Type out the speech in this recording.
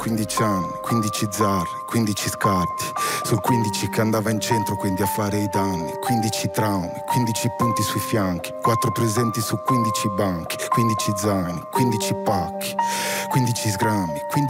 15 anni, 15 zarre, 15 scarti. Sul 15 che andava in centro, quindi a fare i danni. 15 traumi, 15 punti sui fianchi. 4 presenti su 15 banchi. 15 zaini, 15 pacchi. 15 sgrammi, 15